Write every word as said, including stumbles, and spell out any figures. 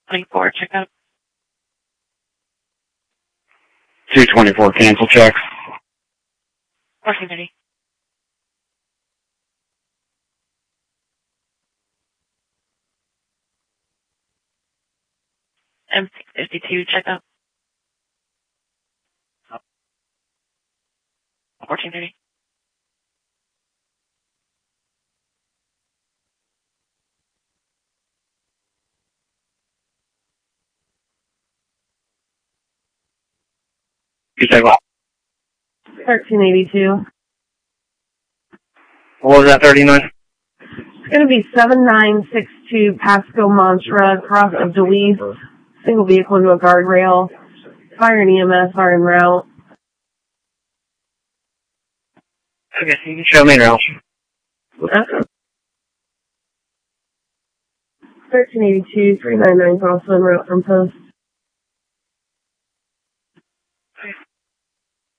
twenty-four, check out. two twenty-four, cancel check. fourteen thirty. M six fifty-two, check out. fourteen thirty. You say what? thirteen eighty-two. What was that, thirty-nine? It's going to be seven nine six two Pasco Mantra, cross of DeWeese. Single vehicle to a guardrail. Fire and E M S are en route. Okay, so you can show me route. thirteen eighty-two, three ninety-nine is also en route from post.